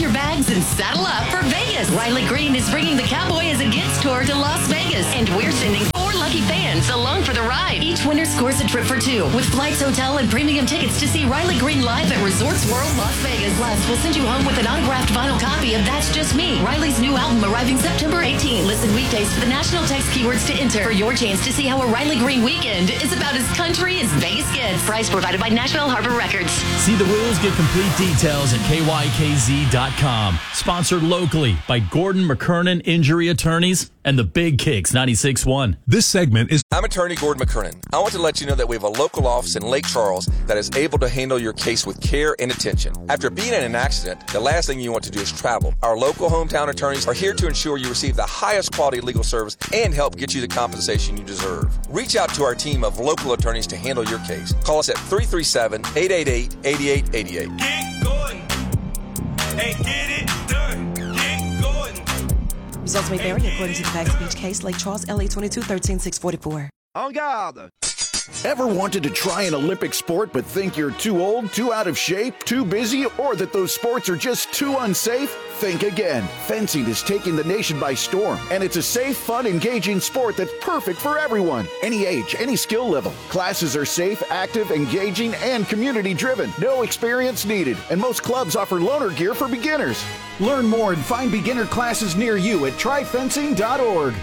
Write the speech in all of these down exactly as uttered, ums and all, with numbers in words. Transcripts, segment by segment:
your bags and saddle up for Vegas. Riley Green is bringing the Cowboy as a Gets tour to Las Vegas, and we're sending four lucky fans along for the ride. Each winner scores a trip for two with flights, hotel, and premium tickets to see Riley Green live at Resorts World Las Vegas. Plus, we'll send you home with an autographed vinyl copy of That's Just Me, Riley's new album arriving September eighteenth. Listen weekdays for the national text keywords to enter for your chance to see how a Riley Green weekend is about as country as Vegas gets. Price provided by National Harbor Records. See the rules, get complete details at K Y K Z dot com. Sponsored locally by Gordon McKernan Injury Attorneys and the Big Kicks ninety-six point one. This segment is... I'm attorney Gordon McKernan. I want to let you know that we have a local office in Lake Charles that is able to handle your case with care and attention. After being in an accident, the last thing you want to do is travel. Our local hometown attorneys are here to ensure you receive the highest quality legal service and help get you the compensation you deserve. Reach out to our team of local attorneys to handle your case. Call us at three three seven, eight eight eight, eight eight eight eight. Get going and get it done. Get going. Results may vary according to the facts of each case. Lake Charles, L A twenty-two thirteen six forty-four. En garde. Ever wanted to try an Olympic sport but think you're too old, too out of shape, too busy, or that those sports are just too unsafe? Think again. Fencing is taking the nation by storm, and it's a safe, fun, engaging sport that's perfect for everyone. Any age, any skill level. Classes are safe, active, engaging, and community-driven. No experience needed, and most clubs offer loaner gear for beginners. Learn more and find beginner classes near you at try fencing dot org.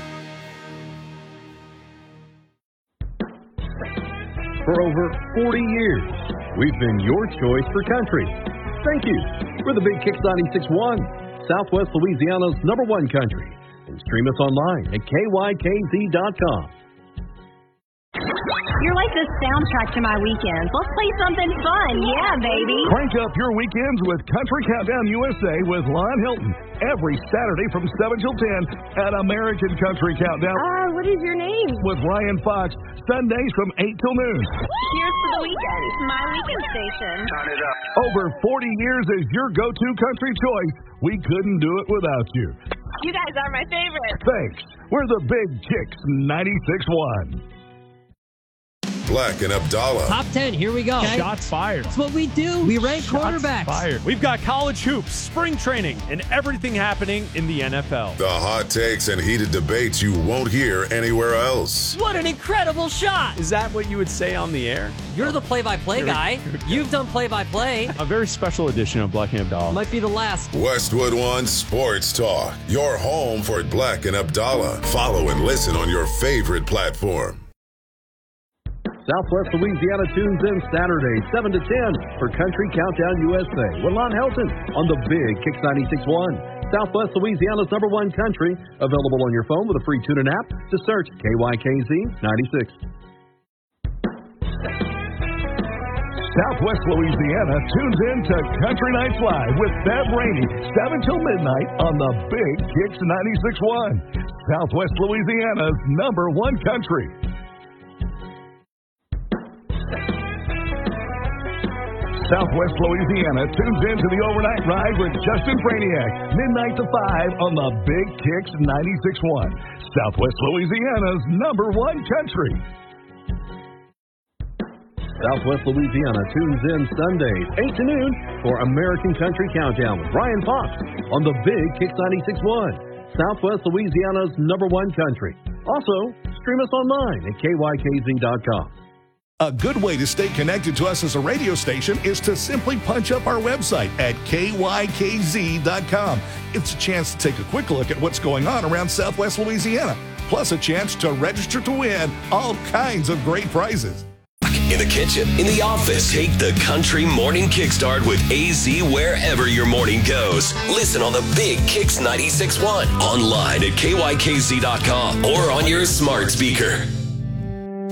For over forty years, we've been your choice for country. Thank you. We're the Big Kicks ninety-six point one, Southwest Louisiana's number one country. And stream us online at K Y K Z dot com. You're like the soundtrack to my weekends. Let's play something fun. Yeah, baby. Crank up your weekends with Country Countdown U S A with Lon Hilton. Every Saturday from seven till ten at American Country Countdown. Uh, what is your name? With Ryan Fox. Sundays from eight till noon. Cheers for the weekend. My weekend station. Turn it up. Over forty years as your go-to country choice. We couldn't do it without you. You guys are my favorite. Thanks. We're the Big Kicks ninety-six point one. Black and Abdallah. Top ten, here we go. Okay. Shots fired. That's what we do. We rank Shots quarterbacks. Fired. We've got college hoops, spring training, and everything happening in the N F L. The hot takes and heated debates you won't hear anywhere else. What an incredible shot. Is that what you would say on the air? You're the play-by-play guy. You've done play-by-play. A very special edition of Black and Abdallah. Might be the last. Westwood One Sports Talk. Your home for Black and Abdallah. Follow and listen on your favorite platform. Southwest Louisiana tunes in Saturday, seven to ten for Country Countdown U S A with Lon Helton on the Big Kicks ninety-six point one. Southwest Louisiana's number one country, available on your phone with a free TuneIn app. Just search K Y K Z ninety-six. Southwest Louisiana tunes in to Country Nights Live with Bev Rainey, seven till midnight on the Big Kicks ninety-six point one. Southwest Louisiana's number one country. Southwest Louisiana tunes into the overnight ride with Justin Franiak, midnight to five on the Big Kicks ninety-six point one. Southwest Louisiana's number one country. Southwest Louisiana tunes in Sundays, eight to noon for American Country Countdown with Brian Fox on the Big Kicks ninety-six point one. Southwest Louisiana's number one country. Also, stream us online at K Y K Z dot com. A good way to stay connected to us as a radio station is to simply punch up our website at K Y K Z dot com. It's a chance to take a quick look at what's going on around Southwest Louisiana, plus a chance to register to win all kinds of great prizes. In the kitchen, in the office, take the Country Morning Kickstart with A Z wherever your morning goes. Listen on the Big Kicks ninety-six point one, online at K Y K Z dot com, or on your smart speaker.